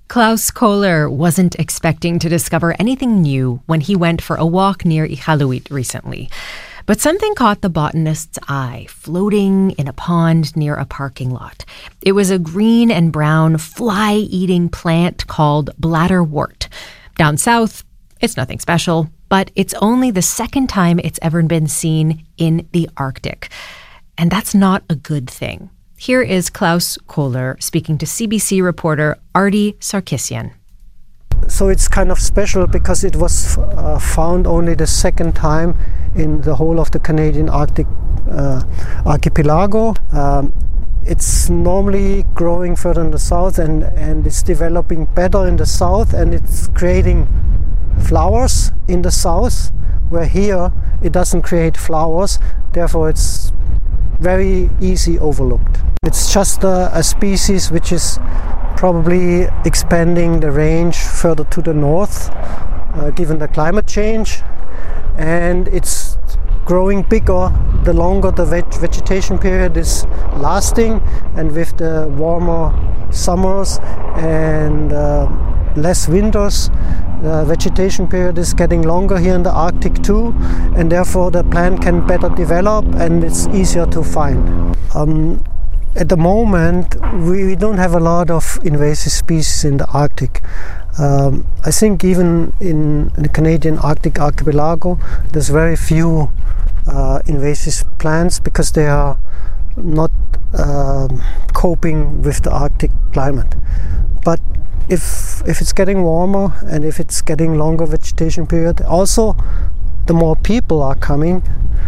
Klaus Kohler wasn't expecting to discover anything new when he went for a walk near Iqaluit recently. But something caught the botanist's eye, floating in a pond near a parking lot. It was a green and brown fly-eating plant called bladderwort. Down south, it's nothing special, but it's only the second time it's ever been seen in the Arctic. And that's not a good thing. Here is Klaus Kohler speaking to CBC reporter Artie Sarkissian. So it's kind of special because it was found only the second time in the whole of the Canadian Arctic archipelago. It's normally growing further in the south and it's developing better in the south, and it's creating flowers in the south, where here it doesn't create flowers, therefore it's very easy overlooked. It's just a species which is probably expanding the range further to the north, given the climate change, and it's growing bigger the longer the vegetation period is lasting, and with the warmer summers and less winters, the vegetation period is getting longer here in the Arctic too, and therefore the plant can better develop and it's easier to find. At the moment, we don't have a lot of invasive species in the Arctic. I think even in the Canadian Arctic archipelago, there's very few invasive plants because they are not coping with the Arctic climate. But if it's getting warmer and if it's getting longer vegetation period, also the more people are coming,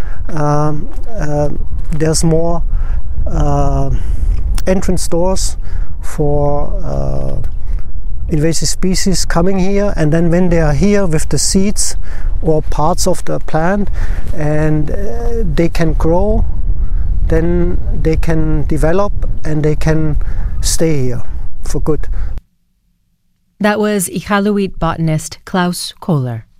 there's more entrance doors for invasive species coming here, and then when they are here with the seeds or parts of the plant and they can grow, then they can develop and they can stay here for good. That was Iqaluit botanist Klaus Kohler.